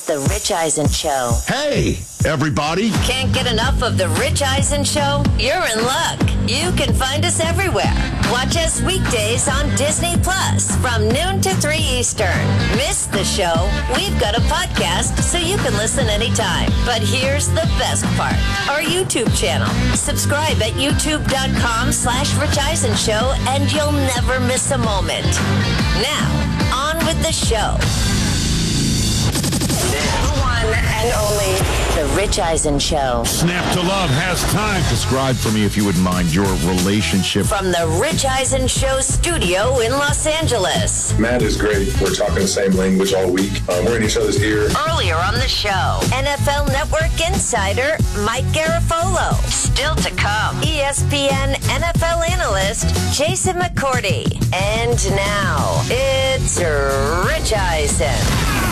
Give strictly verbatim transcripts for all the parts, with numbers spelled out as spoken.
The Rich Eisen Show. Hey, everybody. Can't get enough of The Rich Eisen Show? You're in luck. You can find us everywhere. Watch us weekdays on Disney Plus from noon to three Eastern. Miss the show? We've got a podcast so you can listen anytime. But here's the best part. Our YouTube channel. Subscribe at youtube.com slash Rich Eisen Show and you'll never miss a moment. Now, on with the show. The one and only The Rich Eisen Show. Snap to Love has time. Describe for me, if you wouldn't mind, your relationship. From the Rich Eisen Show studio in Los Angeles. Matt is great. We're talking the same language all week. Um, we're in each other's ear. Earlier on the show, N F L Network insider Mike Garafolo. Still to come, E S P N N F L analyst Jason McCourty. And now, it's Rich Eisen.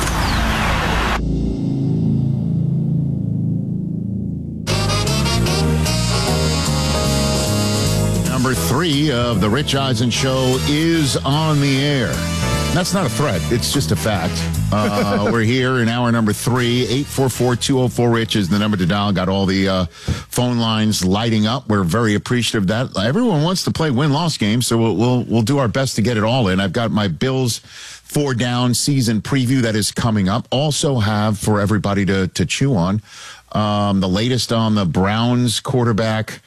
Number three of the Rich Eisen Show is on the air. That's not a threat. It's just a fact. Uh, we're here in hour number three. eight four four, two oh four, RICH is the number to dial. Got all the uh, phone lines lighting up. We're very appreciative of that. Everyone wants to play win-loss games, so we'll, we'll, we'll do our best to get it all in. I've got my Bills four down season preview that is coming up. Also have for everybody to, to chew on um, the latest on the Browns quarterback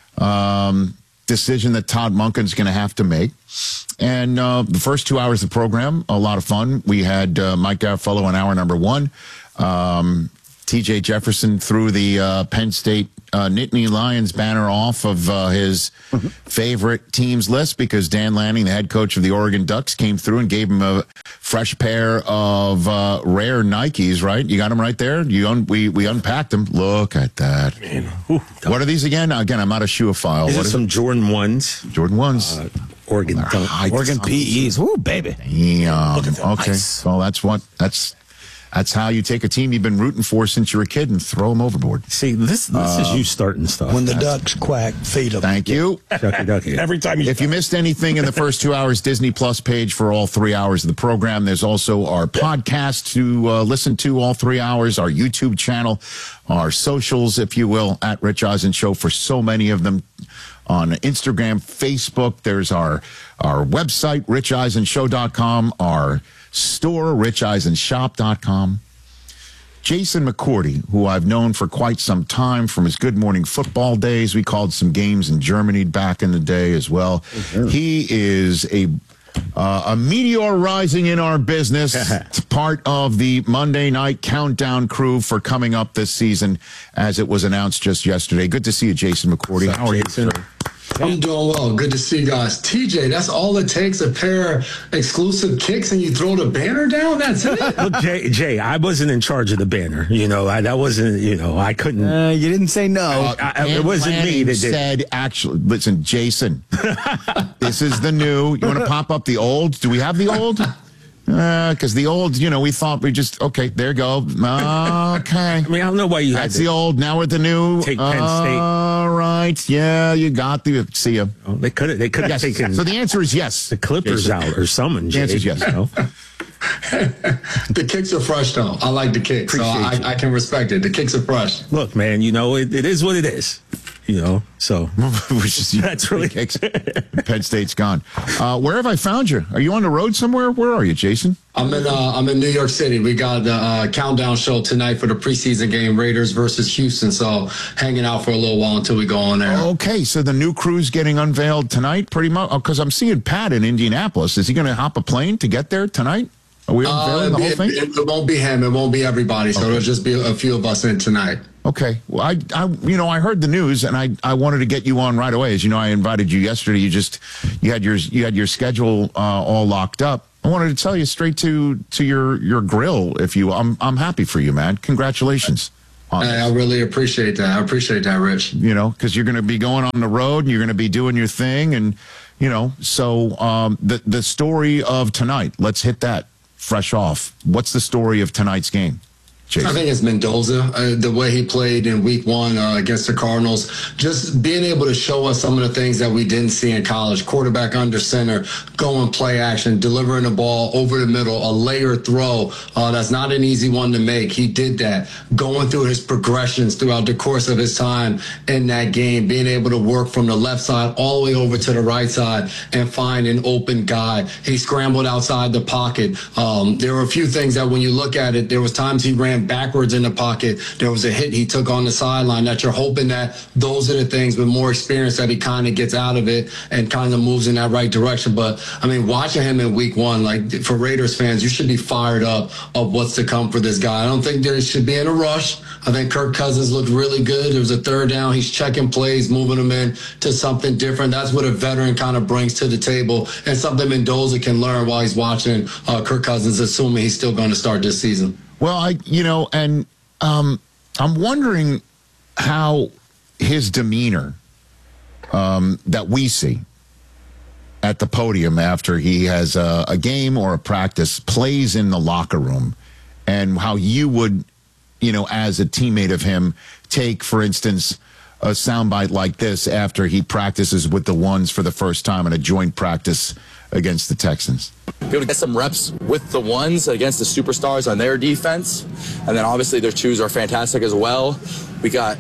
um decision that Todd Monken's going to have to make. And uh, the first two hours of the program, a lot of fun. We had uh, Mike Garafolo in hour number one. Um, T J Jefferson threw the uh, Penn State uh, Nittany Lions banner off of uh, his favorite teams list because Dan Lanning, the head coach of the Oregon Ducks, came through and gave him a fresh pair of uh, rare Nikes, right? You got them right there? You un- we, we unpacked them. Look at that. Man, whew, what are these again? Again, I'm not a shoeophile. These what are is some it? Jordan ones. Jordan ones. Uh, Oregon Dunk. Oregon P Es. Woo, baby. Yeah. Look at them. Okay. Nice. Well, that's what, that's, that's how you take a team you've been rooting for since you were a kid and throw them overboard. See, this this uh, is you starting stuff. When the ducks quack, feed them. Thank you. Ducky, ducky. Every time you. If you missed anything in the first two hours, Disney Plus page for all three hours of the program. There's also our podcast to uh, listen to all three hours, our YouTube channel, our socials, if you will, at Rich Eisen Show for so many of them. On Instagram, Facebook, there's our our website, rich eisen show dot com, our store, rich eisen shop dot com. Jason McCourty, who I've known for quite some time from his Good Morning Football days. We called some games in Germany back in the day as well. Mm-hmm. He is a uh, a meteor rising in our business. It's part of the Monday night countdown crew for coming up this season, as it was announced just yesterday. Good to see you, Jason McCourty. How are you, sir? I'm doing well. Good to see you guys. T J, that's all it takes, a pair of exclusive kicks and you throw the banner down? That's it? Look, Jay, Jay, I wasn't in charge of the banner. You know, I, that wasn't, you know, I couldn't. Uh, you didn't say no. Uh, I, I, it wasn't me that did. said, actually, listen, Jason, this is the new. You want to pop up the old? Do we have the old? Because uh, the old, you know, we thought we just, okay, there you go. Okay. I mean, I don't know why you had That's to the old, now we're the new. Take Penn State. All right. Yeah, you got the, see ya. Oh, they could have they could have Yes. taken So the answer is yes. the Clippers Jason. out or someone. The answer is yes. You know? The kicks are fresh, though. I like the kicks, so I, I can respect it. The kicks are fresh. Look, man, you know, it, it is what it is. You know, so Which is, that's really kicks. Penn State's gone. Uh, where have I found you? Are you on the road somewhere? Where are you, Jason? I'm in uh, I'm in New York City. We got the uh, countdown show tonight for the preseason game, Raiders versus Houston. So hanging out for a little while until we go on there. Okay, so the new crew's getting unveiled tonight, pretty much. Because I'm seeing Pat in Indianapolis. Is he going to hop a plane to get there tonight? Are we unveiling Uh, the whole it, thing? it, it won't be him. It won't be everybody. So Okay. it'll just be a few of us in tonight. Okay. Well, I, I, you know, I heard the news, and I, I wanted to get you on right away. As you know, I invited you yesterday. You just, you had your, you had your schedule uh, all locked up. I wanted to tell you straight to, to your, your grill, if you. I'm, I'm happy for you, man. Congratulations. On Hey, I really appreciate that. I appreciate that, Rich. You know, because you're going to be going on the road, and you're going to be doing your thing, and you know, so um, the the story of tonight. Let's hit that fresh off. What's the story of tonight's game? Jason? I think it's Mendoza, uh, the way he played in week one uh, against the Cardinals. Just being able to show us some of the things that we didn't see in college. Quarterback under center, going play action, delivering the ball over the middle, a layered throw. Uh, that's not an easy one to make. He did that. Going through his progressions throughout the course of his time in that game, being able to work from the left side all the way over to the right side and find an open guy. He scrambled outside the pocket. Um, there were a few things that when you look at it, there was times he ran backwards in the pocket. There was a hit he took on the sideline that you're hoping that those are the things with more experience that he kind of gets out of it and kind of moves in that right direction. But I mean, watching him in week one, like for Raiders fans, you should be fired up of what's to come for this guy. I don't think there should be in a rush. I think Kirk Cousins looked really good. There was a third down. He's checking plays, moving them in to something different. That's what a veteran kind of brings to the table and something Mendoza can learn while he's watching uh, Kirk Cousins, assuming he's still going to start this season. Well, I, you know, and um, I'm wondering how his demeanor um, that we see at the podium after he has a, a game or a practice plays in the locker room, and how you would, you know, as a teammate of him, take, for instance, a soundbite like this after he practices with the ones for the first time in a joint practice against the Texans. Be able to get some reps with the ones against the superstars on their defense. And then obviously their twos are fantastic as well. We got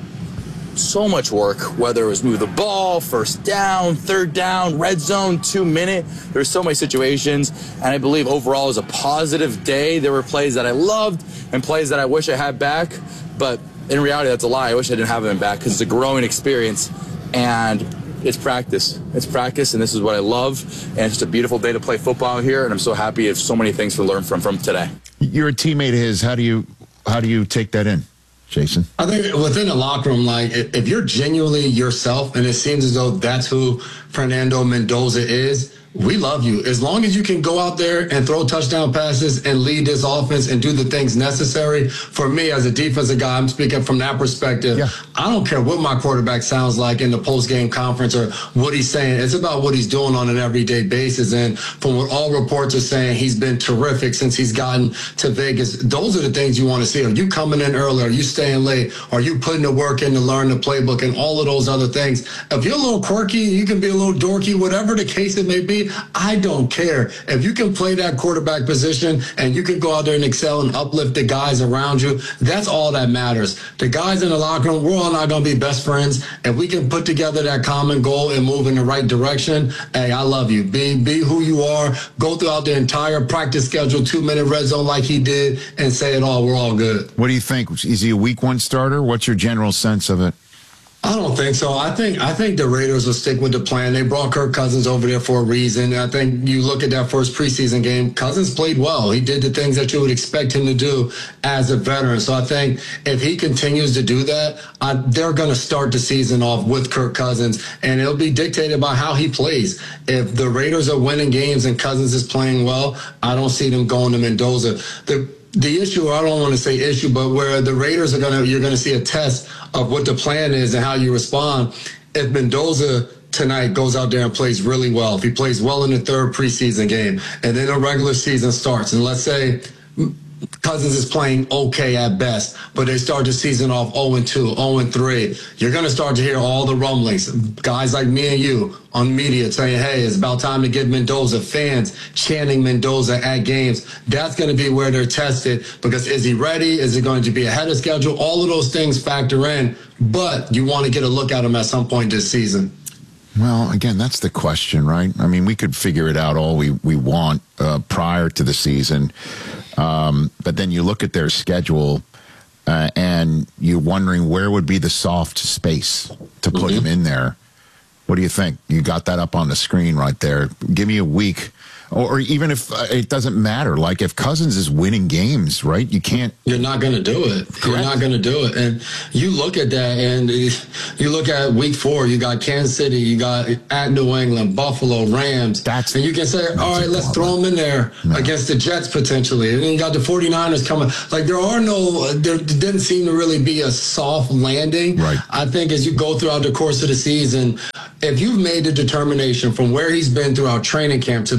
so much work, whether it was move the ball, first down, third down, red zone, two minute. There's so many situations. And I believe overall it was a positive day. There were plays that I loved and plays that I wish I had back. But in reality, that's a lie. I wish I didn't have them back because it's a growing experience. And it's practice. It's practice, and this is what I love. And it's just a beautiful day to play football here, and I'm so happy of so many things to learn from from today. You're a teammate of his. How do you how do you take that in, Jason? I think within the locker room, like if you're genuinely yourself, and it seems as though that's who Fernando Mendoza is, we love you. As long as you can go out there and throw touchdown passes and lead this offense and do the things necessary. For me, as a defensive guy, I'm speaking from that perspective. Yeah. I don't care what my quarterback sounds like in the post-game conference or what he's saying. It's about what he's doing on an everyday basis. And from what all reports are saying, he's been terrific since he's gotten to Vegas. Those are the things you want to see. Are you coming in early? Are you staying late? Are you putting the work in to learn the playbook and all of those other things? If you're a little quirky, you can be a little dorky, whatever the case it may be. I don't care. If you can play that quarterback position and you can go out there and excel and uplift the guys around you, that's all that matters. The guys in the locker room, we're all not going to be best friends. If we can put together that common goal and move in the right direction, hey, I love you. Be, be who you are. Go throughout the entire practice schedule, two-minute red zone like he did, and say it all. We're all good. What do you think? Is he a week one starter? What's your general sense of it? I don't think so. I think I think the Raiders will stick with the plan. They brought Kirk Cousins over there for a reason. I think you look at that first preseason game, Cousins played well. He did the things that you would expect him to do as a veteran. So I think if he continues to do that, I, they're going to start the season off with Kirk Cousins, and it'll be dictated by how he plays. If the Raiders are winning games and Cousins is playing well, I don't see them going to Mendoza. The The issue, I don't want to say issue, but where the Raiders are going to, you're going to see a test of what the plan is and how you respond. If Mendoza tonight goes out there and plays really well, if he plays well in the third preseason game, and then the regular season starts, and let's say Cousins is playing okay at best, but they start the season off oh and two, oh and three. You're going to start to hear all the rumblings. Guys like me and you on media saying, hey, it's about time to get Mendoza. Fans chanting Mendoza at games. That's going to be where they're tested, because is he ready? Is it going to be ahead of schedule? All of those things factor in, but you want to get a look at him at some point this season. Well, again, that's the question, right? I mean, we could figure it out all we, we want uh, prior to the season. Um, but then you look at their schedule uh, and you're wondering where would be the soft space to put mm-hmm. him in there. What do you think? You got that up on the screen right there. Give me a week. Or, or even if uh, it doesn't matter, like if Cousins is winning games, right? You can't. You're not going to do it. Correct. You're not going to do it. And you look at that, and you look at week four, you got Kansas City, you got at New England, Buffalo, Rams. That's, and you can say, all right, let's throw them in there no. against the Jets potentially. And then you got the forty-niners coming. Like there are no, there didn't seem to really be a soft landing. Right. I think as you go throughout the course of the season, if you've made the determination from where he's been throughout training camp to the preseason,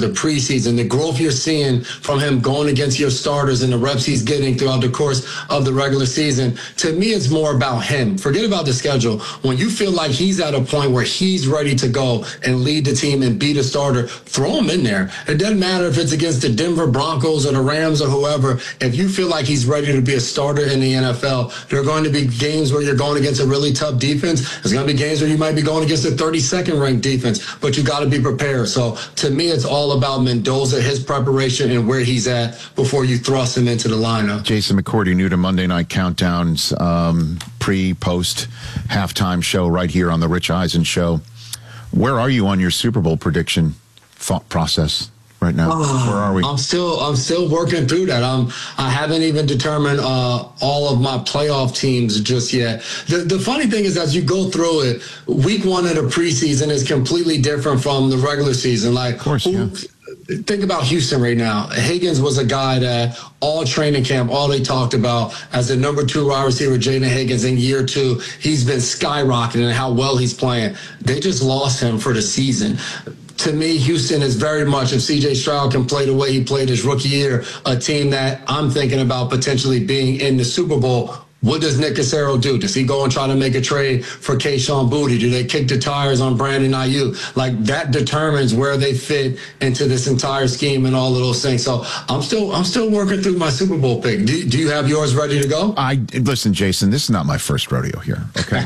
preseason, the growth you're seeing from him going against your starters and the reps he's getting throughout the course of the regular season, to me, it's more about him. Forget about the schedule. When you feel like he's at a point where he's ready to go and lead the team and be the starter, throw him in there. It doesn't matter if it's against the Denver Broncos or the Rams or whoever. If you feel like he's ready to be a starter in the N F L, there are going to be games where you're going against a really tough defense. There's going to be games where you might be going against a thirty-second ranked defense, but you got to be prepared. So to me, it's all about Mendoza, his preparation, and where he's at before you thrust him into the lineup. Jason McCourty, new to Monday Night Countdown's um, pre-post halftime show right here on the Rich Eisen Show. Where are you on your Super Bowl prediction thought process right now? Oh, Where are we? I'm still I'm still working through that. I'm I haven't even determined uh, all of my playoff teams just yet. The the funny thing is, as you go through it, week one of the preseason is completely different from the regular season. Like, of course, who, yeah. Think about Houston right now. Higgins was a guy that all training camp, all they talked about as the number two wide receiver, Jaden Higgins, in year two. He's been skyrocketing and how well he's playing. They just lost him for the season. To me, Houston is very much, if C J Stroud can play the way he played his rookie year, a team that I'm thinking about potentially being in the Super Bowl. What does Nick Cassero do? Does he go and try to make a trade for Kayshon Boutte? Do they kick the tires on Brandon Ayuk? Like, that determines where they fit into this entire scheme and all of those things. So I'm still I'm still working through my Super Bowl pick. Do, do you have yours ready to go? I listen, Jason, this is not my first rodeo here, okay?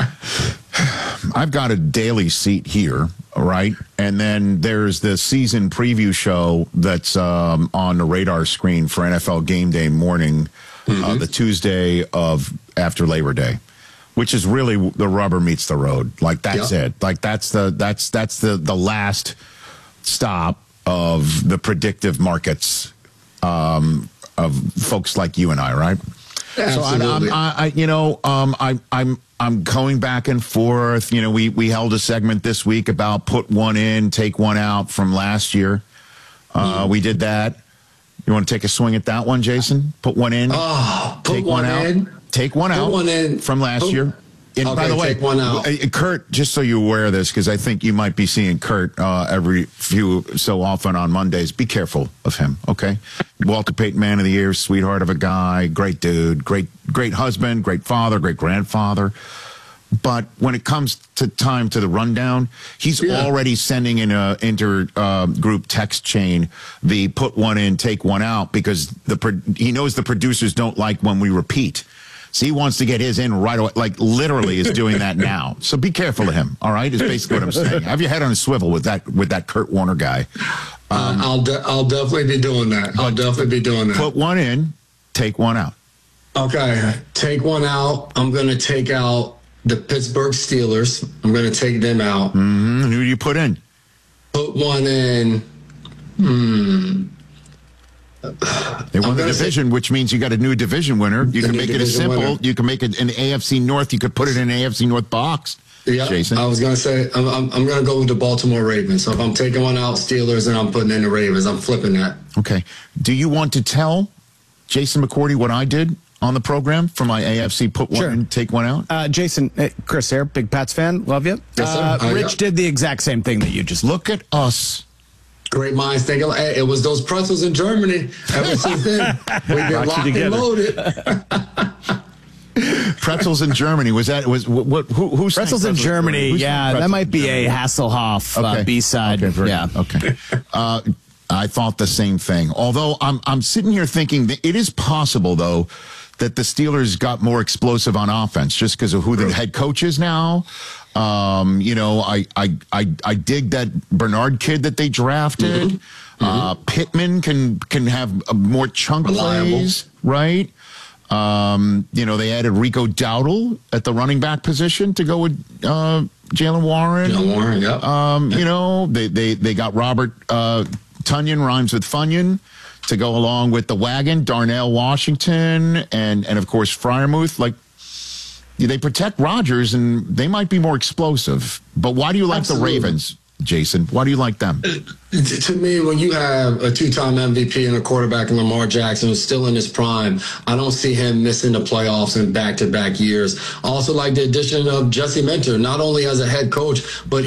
I've got a daily seat here, all right? And then there's the season preview show that's um, on the radar screen for N F L Game Day morning, mm-hmm. uh, the Tuesday of after Labor Day, which is really the rubber meets the road. Like, that's yep. it. Like, that's the that's that's the the last stop of the predictive markets um, of folks like you and I, right? Absolutely. So I'm, I'm, I, I, you know, um, I, I'm, I'm going back and forth. You know, we we held a segment this week about put one in, take one out from last year. Uh, mm. We did that. You want to take a swing at that one, Jason? Put one in. Oh, put take one, one out. in. Take one put out. One in from last put, year. And okay, by the way, take one out. Kurt, just so you're aware of this, because I think you might be seeing Kurt uh, every few so often on Mondays. Be careful of him, okay? Walter Payton Man of the Year, sweetheart of a guy, great dude, great great husband, great father, great grandfather. But when it comes to time to the rundown, he's yeah. already sending in a inter uh, group text chain the put one in, take one out, because the he knows the producers don't like when we repeat. So he wants to get his in right away, like literally is doing that now. So be careful of him, all right, is basically what I'm saying. Have your head on a swivel with that with that Kurt Warner guy. Um, uh, I'll de- I'll definitely be doing that. I'll definitely be doing that. Put one in, take one out. Okay, take one out. I'm going to take out the Pittsburgh Steelers. I'm going to take them out. Mm-hmm. Who do you put in? Put one in. Hmm. They won the division, say, which means you got a new division winner. You can make it as simple. Winner. You can make it an A F C North. You could put it in an A F C North box. Yeah, Jason. I was going to say, I'm, I'm, I'm going to go with the Baltimore Ravens. So if I'm taking one out, Steelers, and I'm putting in the Ravens, I'm flipping that. Okay. Do you want to tell Jason McCourty what I did on the program for my A F C put one sure. in, take one out? Uh, Jason, hey, Chris here, big Pats fan. Love you. Yes, uh, sir. Rich uh, yeah. did the exact same thing that you just Look at us. Great minds think alike. Hey, it was those pretzels in Germany. Ever since then, we've been locked and loaded. Pretzels in Germany. Was that was what? what who, who's pretzels in Germany? Germany? Yeah, that might be a Hasselhoff okay. uh, B side. Okay, yeah. Okay. Uh, I thought the same thing. Although I'm I'm sitting here thinking that it is possible though that the Steelers got more explosive on offense just because of who the head coach is now. Um, you know, I, I, I, I dig that Bernard kid that they drafted. Mm-hmm. Uh, mm-hmm. Pittman can, can have a more chunk Reliable. plays, right? Um, you know, they added Rico Dowdle at the running back position to go with, uh, Jaylen Warren. Jaylen Warren, yeah. Um, you know, they, they, they got Robert, uh, Tunyon, rhymes with Funyon, to go along with the wagon, Darnell Washington, and, and of course, Freiermuth. Like, they protect Rodgers, and they might be more explosive. But why do you like Absolutely. the Ravens, Jason? Why do you like them? To me, when you have a two-time M V P and a quarterback in Lamar Jackson who's still in his prime, I don't see him missing the playoffs in back-to-back years. I also like the addition of Jesse Minter, not only as a head coach, but